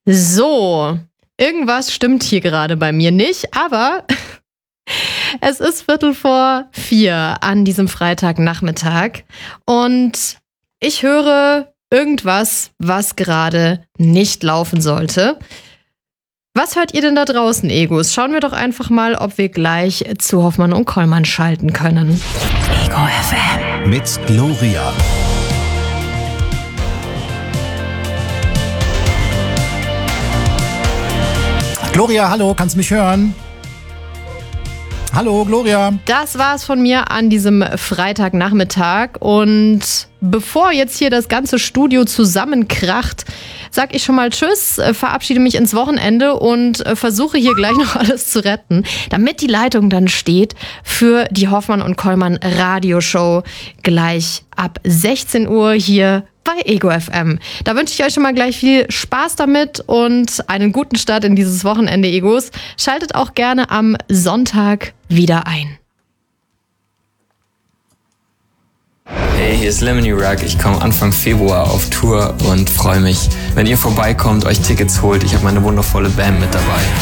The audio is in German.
So, irgendwas stimmt hier gerade bei mir nicht, aber es ist 3:45 an diesem Freitagnachmittag und ich höre irgendwas, was gerade nicht laufen sollte. Was hört ihr denn da draußen, Egos? Schauen wir doch einfach mal, ob wir gleich zu Hoffmann und Kollmann schalten können. Ego FM. Mit Gloria. Gloria, hallo, kannst du mich hören? Hallo, Gloria. Das war's von mir an diesem Freitagnachmittag und bevor jetzt hier das ganze Studio zusammenkracht, sag ich schon mal Tschüss, verabschiede mich ins Wochenende und versuche hier gleich noch alles zu retten, damit die Leitung dann steht für die Hoffmann und Kollmann Radioshow gleich ab 16 Uhr hier bei Ego FM. Da wünsche ich euch schon mal gleich viel Spaß damit und einen guten Start in dieses Wochenende, Egos. Schaltet auch gerne am Sonntag wieder ein. Hey, hier ist Lemony Rock. Ich komme Anfang Februar auf Tour und freue mich, wenn ihr vorbeikommt, euch Tickets holt. Ich habe meine wundervolle Band mit dabei.